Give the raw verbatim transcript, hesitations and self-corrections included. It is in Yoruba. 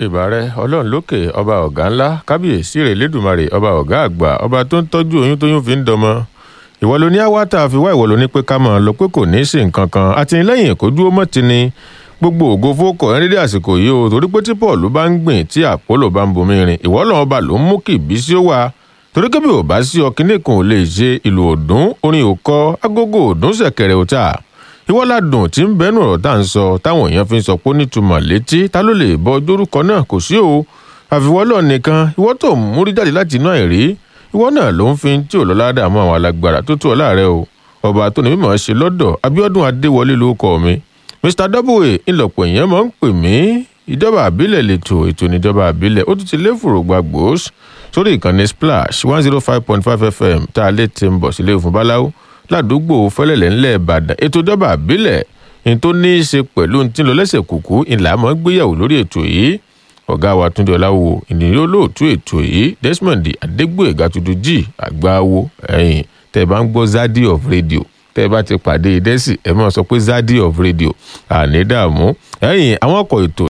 ìbàrẹ̀ ọlọ́run lókè ọba ọ̀gá ńlá kábíyèsí rẹ̀ lẹ́dùnmarè ọba ọ̀gá àgbà ọba tó ń tọ́jú oyún tóyún fi ń dọmọ ìwọ ló ní àwátà àfiwá ìwọ ló ní pé ká máa lọ pé kò ní í sí nǹkan kan àtìlẹ́yìn kò dúró mọ́ ti ni gbogbo ògo fókọ̀ ẹ̀ ń dédé àsìkò yìí o torí pé tí Paul bá ń gbìn tí Àpólò bá ń bomi rin ìwọ Ọlọ́run ọba ló ń mú kí ìbísí ó wà torí kébì ò bá sí ọkìnrin kan ò lè ṣe ìlú òdùn orin òkọ agogo òdùn ṣẹ̀kẹ̀rẹ̀ òta ìwọ ládùn tí ń bẹnu ọ̀rọ̀ tá à ń sọ táwọn èèyàn fi ń sọ pé ó nítumọ̀ létí ta ló lè bọ dórúkọ náà kò sí o àfiwọ́ lọ nìkan ìwọ tó ń múrí jáde láti inú àìrí ìwọ náà ló ń fi tí ò lọ́lá dààmú àwọn alágbára tó tó ọ̀la rẹ o ọba tó ní mímọ̀ ṣe lọ́dọ̀ Abíọ́dún Adéwọlé lórúkọ mi Mr Double ńlọpọ̀ èèyàn máa ń pè mí ìjọba àbílẹ̀ lẹ́tọ̀ ètò ìjọba àbílẹ̀ ó tún ti lé fòrògbà gbòós sórí ìkànnì Splash one zero five point five F M tá a lè ti ń bọ̀ sílé òfin báláwo ládùúgbò fẹ́lẹ́lẹ̀ ńlẹ̀ Ìbàdàn ètò ìjọba àbílẹ̀ ní tó ní í ṣe pẹ̀lú ní tí ń lọ lẹ́sẹ̀ kùkú ìlà mọ́ gbéyàwó lórí ètò yìí ọ̀gá wa Túndé Ọláwò ènìyàn olóòtú ètò yìí Desmond Adégbóyèga Tutu G àgbáwo ẹ̀yìn tẹ́ bá ń gbọ́ Zadi of Radio tẹ́ bá ti pàdé dẹ́sì ẹ̀ máa sọ pé Zadi of Radio àní dààmú ẹ̀yìn àwọn ọkọ̀ ètò